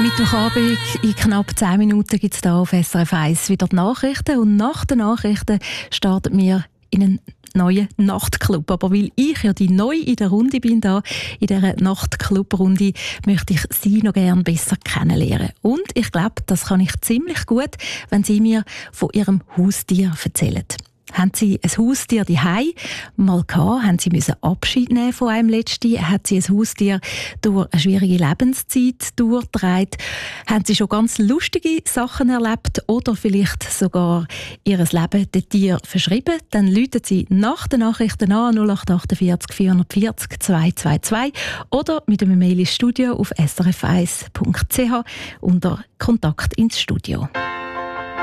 Mittwochabend in knapp 10 Minuten gibt es hier auf SRF 1 wieder die Nachrichten. Und nach den Nachrichten starten wir in einen neuen Nachtclub. Aber weil ich ja die neu in der Runde bin, da in dieser Nachtclub-Runde, möchte ich Sie noch gerne besser kennenlernen. Und ich glaube, das kann ich ziemlich gut, wenn Sie mir von Ihrem Haustier erzählen. Haben Sie ein Haustier daheim mal gehabt? Haben Sie müssen Abschied nehmen von einem letzten? Hat Sie ein Haustier durch eine schwierige Lebenszeit durchgetragen? Haben Sie schon ganz lustige Sachen erlebt oder vielleicht sogar Ihr Leben dem Tier verschrieben? Dann rufen Sie nach den Nachrichten an 0848 440 222 oder mit einem Mail ins Studio auf srf1.ch unter Kontakt ins Studio.